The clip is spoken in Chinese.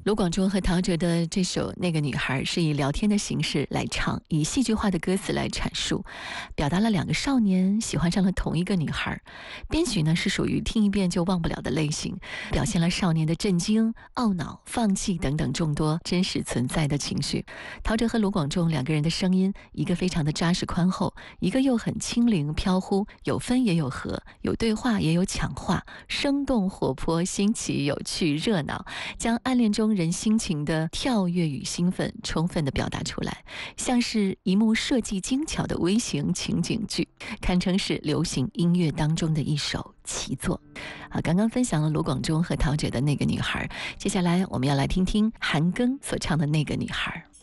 卢广仲和陶喆的这首《那个女孩》是以聊天的形式来唱，以戏剧化的歌词来阐述，表达了两个少年喜欢上了同一个女孩。编曲呢是属于听一遍就忘不了的类型，表现了少年的震惊、懊恼、放弃等等众多真实存在的情绪。陶喆和卢广仲两个人的声音，一个非常的扎实宽厚，一个又很轻灵飘忽，有分也有合，有对话也有抢话，生动活泼、新奇、有趣、热闹，将暗恋中人心情的跳跃与兴奋充分地表达出来，像是一幕设计精巧的微型情景剧，堪称是流行音乐当中的一首奇作。刚刚分享了卢广仲和陶喆的那个女孩，接下来我们要来听听韩庚所唱的那个女孩。